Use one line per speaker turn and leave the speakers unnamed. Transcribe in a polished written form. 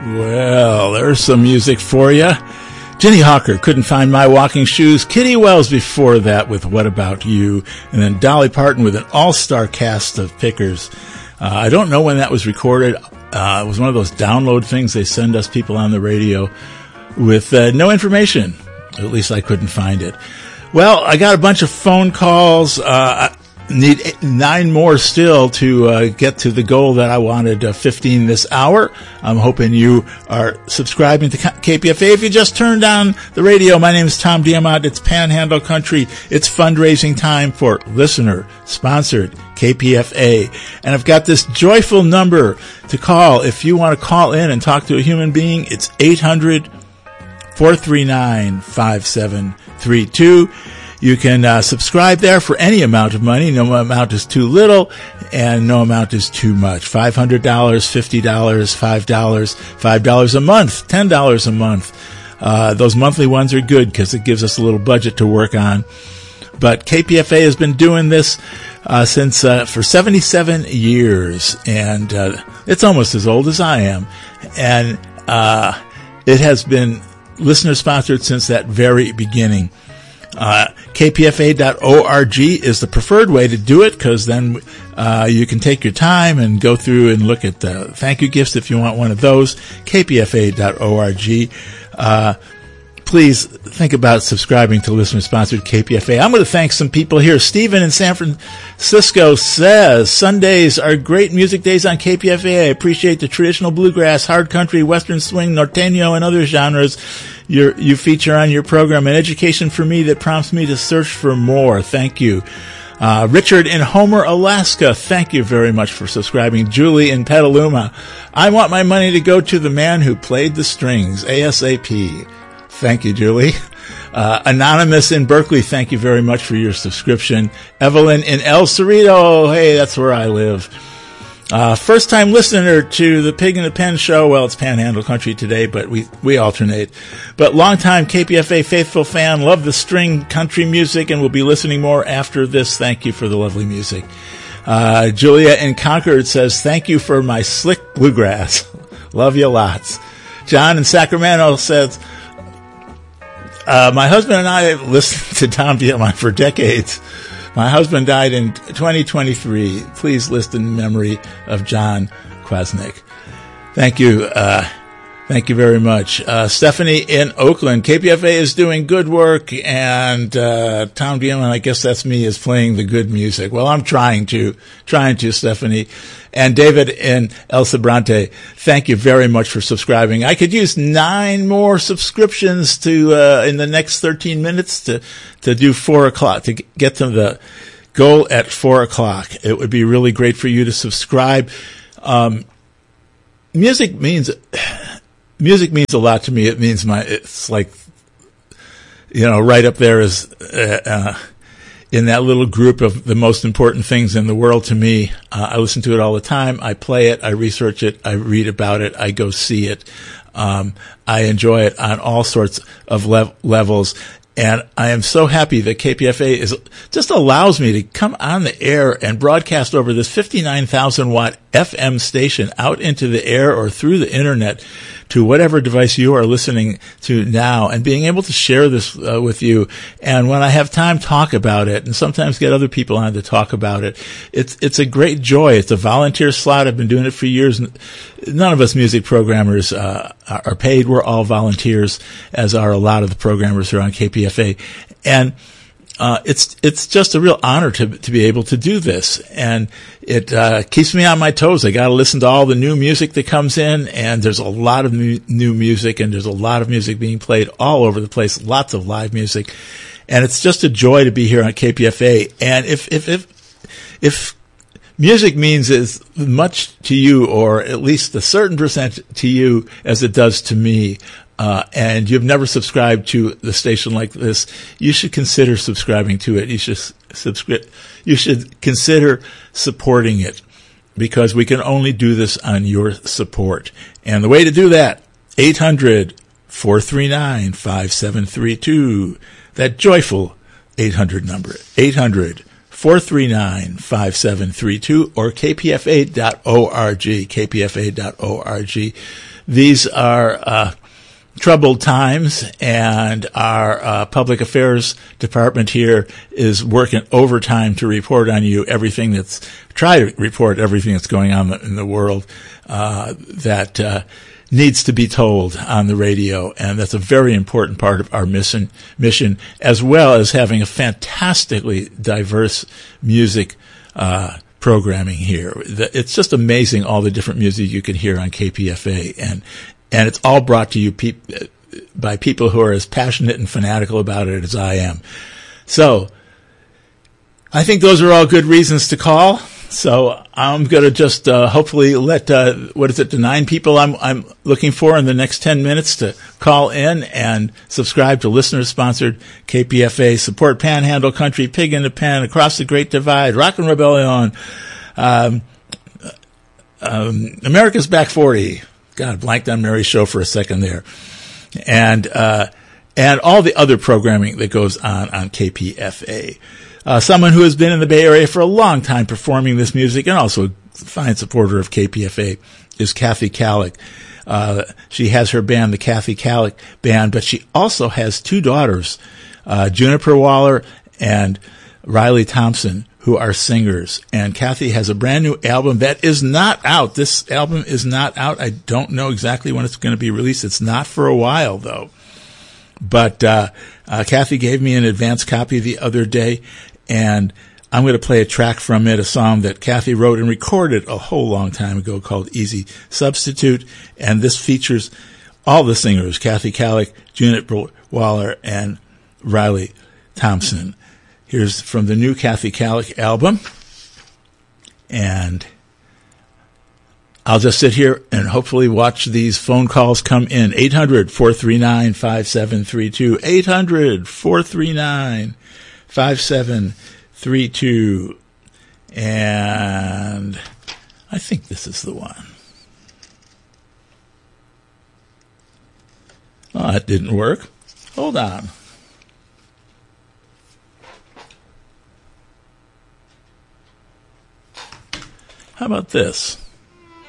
Well, there's some music for you. Jenny Hawker, Couldn't Find My Walking Shoes. Kitty Wells before that with What About You. And then Dolly Parton with an all-star cast of pickers. I don't know when that was recorded. It was one of those download things they send us people on the radio with no information. At least I couldn't find it. Well, I got a bunch of phone calls. Need 9 more still to get to the goal that I wanted, 15 this hour. I'm hoping you are subscribing to KPFA. If you just turned on the radio, my name is Tom Diamont. It's Panhandle Country. It's fundraising time for listener-sponsored KPFA. And I've got this joyful number to call. If you want to call in and talk to a human being, it's 800-439-5732. You can subscribe there for any amount of money. No amount is too little, and no amount is too much. $500, $50, $5 a month, $10 a month. Those monthly ones are good because it gives us a little budget to work on. But KPFA has been doing this since for 77 years, and it's almost as old as I am. And it has been listener-sponsored since that very beginning. KPFA.org is the preferred way to do it because then you can take your time and go through and look at the thank you gifts if you want one of those. KPFA.org. Please think about subscribing to listener-sponsored KPFA. I'm going to thank some people here. Stephen in San Francisco says, Sundays are great music days on KPFA. I appreciate the traditional bluegrass, hard country, western swing, norteño, and other genres you feature on your program. An education for me that prompts me to search for more. Thank you. Richard in Homer, Alaska, thank you very much for subscribing. Julie in Petaluma, I want my money to go to the man who played the strings, ASAP. Thank you, Julie. Anonymous in Berkeley, thank you very much for your subscription. Evelyn in El Cerrito, hey, that's where I live. First time listener to the Pig in the Pen show. Well, it's Panhandle Country today, but we alternate. But longtime KPFA faithful fan, love the string country music, and will be listening more after this. Thank you for the lovely music. Julia in Concord says, thank you for my slick bluegrass. Love you lots. John in Sacramento says, my husband and I have listened to Tom Diamont for decades. My husband died in 2023. Please list in memory of John Kwasnick. Thank you. Thank you very much. Stephanie in Oakland. KPFA is doing good work, and Tom Diamont, I guess that's me, is playing the good music. Well, I'm trying to, Stephanie. And David in El Sobrante, thank you very much for subscribing. I could use 9 more subscriptions to in the next 13 minutes to do 4 o'clock, to get to the goal at 4 o'clock. It would be really great for you to subscribe. Music means a lot to me. It means it's like, right up there is, in that little group of the most important things in the world to me. I listen to it all the time. I play it. I research it. I read about it. I go see it. I enjoy it on all sorts of levels. And I am so happy that KPFA just allows me to come on the air and broadcast over this 59,000 watt FM station out into the air or through the internet to whatever device you are listening to now, and being able to share this with you. And when I have time, talk about it, and sometimes get other people on to talk about it. It's a great joy. It's a volunteer slot. I've been doing it for years. None of us music programmers are paid. We're all volunteers, as are a lot of the programmers who are on KPFA. And it's just a real honor to be able to do this, and it keeps me on my toes. I got to listen to all the new music that comes in, and there's a lot of new music, and there's a lot of music being played all over the place. Lots of live music, and it's just a joy to be here on KPFA. And if music means as much to you, or at least a certain percent to you, as it does to me, and you've never subscribed to the station like this, you should consider subscribing to it. You should consider supporting it, because we can only do this on your support. And the way to do that, 800-439-5732. That joyful 800 number, 800-439-5732, or kpfa.org, kpfa.org. these are troubled times, and our public affairs department here is working overtime to report on you everything try to report everything that's going on in the world that needs to be told on the radio, and that's a very important part of our mission, as well as having a fantastically diverse music programming here. It's just amazing all the different music you can hear on KPFA, and it's all brought to you by people who are as passionate and fanatical about it as I am. So I think those are all good reasons to call. So I'm going to just hopefully let, the 9 people I'm looking for in the next 10 minutes to call in and subscribe to listener-sponsored KPFA, support Panhandle Country, Pig in the Pen, Across the Great Divide, Rockin' Rebellion, America's Back 40. God, blanked on Mary's show for a second there. And all the other programming that goes on KPFA. Someone who has been in the Bay Area for a long time performing this music and also a fine supporter of KPFA is Kathy Kallick. She has her band, the Kathy Kallick Band, but she also has 2 daughters, Juniper Waller and Riley Thompson, who are singers. And Kathy has a brand new album that is not out. This album is not out. I don't know exactly when it's going to be released. It's not for a while, though. But Kathy gave me an advance copy the other day, and I'm going to play a track from it, a song that Kathy wrote and recorded a whole long time ago called Easy Substitute. And this features all the singers, Kathy Kallick, Juniper Waller, and Riley Thompson. Here's from the new Kathy Kallick album. And I'll just sit here and hopefully watch these phone calls come in. 800-439-5732. 800-439-5732. And I think this is the one. Oh, that didn't work. Hold on. How about this?